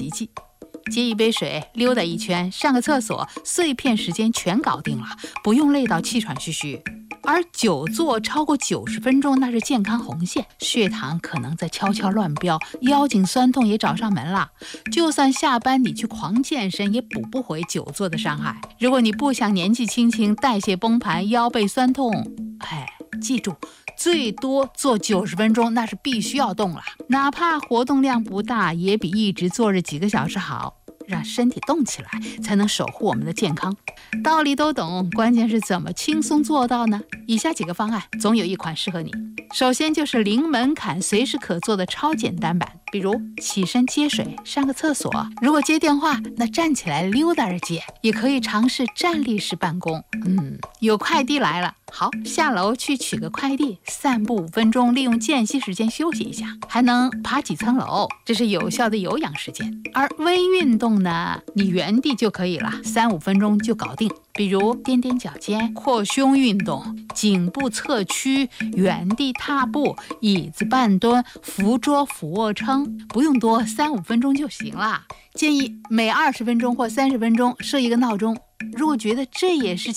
奇迹。接一杯水，溜达一圈，上个厕所，碎片时间全搞定了，不用累到气喘吁吁。而久坐超过90分钟，那是健康红线，血糖可能在悄悄乱飙，腰颈酸痛也找上门了。就算下班你去狂健身，也补不回久坐的伤害。如果你不想年纪轻轻代谢崩盘，腰背酸痛，记住，最多做90分钟，那是必须要动了。哪怕活动量不大，也比一直坐着几个小时好。让身体动起来，才能守护我们的健康。道理都懂，关键是怎么轻松做到呢？以下几个方案，总有一款适合你。首先就是零门槛、随时可做的超简单版，比如起身接水、上个厕所。如果接电话，那站起来溜达着接，也可以尝试站立式办公。有快递来了，好，下楼去取个快递，散步5分钟，利用间隙时间休息一下，还能爬几层楼，这是有效的有氧时间。而微运动呢，你原地就可以了，3-5分钟就搞定。比如踮踮脚尖、扩胸运动、颈部侧屈、原地踏步、椅子半蹲、扶桌俯卧撑，不用多，3-5分钟就行了。建议每20分钟或30分钟设一个闹钟。如果觉得这也是